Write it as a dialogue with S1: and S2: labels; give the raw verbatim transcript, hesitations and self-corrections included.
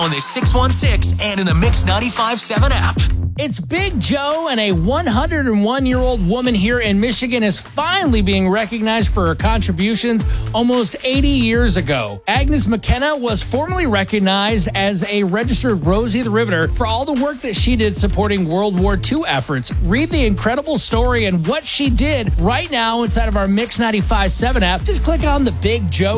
S1: on the six one six and in the Mix ninety-five point seven app.
S2: It's Big Joe, and a one hundred one-year-old woman here in Michigan is finally being recognized for her contributions almost eighty years ago. Agnes McKenna was formally recognized as a registered Rosie the Riveter for all the work that she did supporting World War Two efforts. Read the incredible story and what she did right now inside of our Mix ninety-five point seven app. Just click on the Big Joe